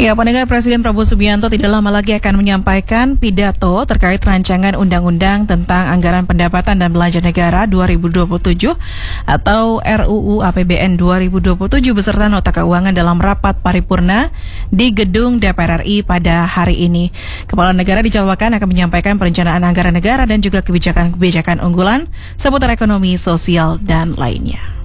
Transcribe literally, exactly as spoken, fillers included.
Ya, pendengar, Presiden Prabowo Subianto tidak lama lagi akan menyampaikan pidato terkait rancangan undang-undang tentang anggaran pendapatan dan belanja negara dua ribu dua puluh tujuh atau R U U A P B N dua ribu dua puluh tujuh beserta nota keuangan dalam rapat paripurna di gedung D P R R I pada hari ini. Kepala negara dijadwalkan akan menyampaikan perencanaan anggaran negara dan juga kebijakan-kebijakan unggulan seputar ekonomi, sosial, dan lainnya.